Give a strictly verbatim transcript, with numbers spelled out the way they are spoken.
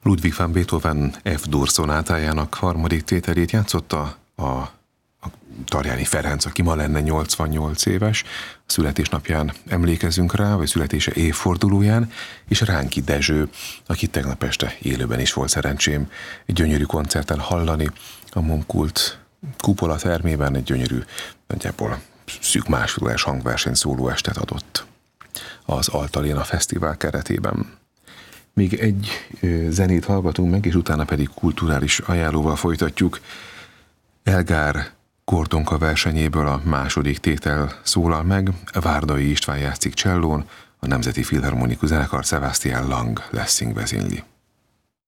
Ludwig van Beethoven F-dur szonátájának harmadik tételét játszotta a, a Tarjáni Ferenc, aki ma lenne nyolcvannyolc éves. A születésnapján emlékezünk rá, vagy születése évfordulóján, és Ránki Dezső, aki tegnap este élőben is volt szerencsém egy gyönyörű koncerten hallani, a Momkult kupola termében egy gyönyörű, nagyjából szűk másfél órás hangverseny szólóestet adott az Altaléna Fesztivál keretében. Még egy zenét hallgatunk meg, és utána pedig kulturális ajánlóval folytatjuk. Elgár Kordonka versenyéből a második tétel szólal meg, Várdai István játszik csellón, a Nemzeti Filharmonikus Zenekar Sebastian Lang lessing vezényli.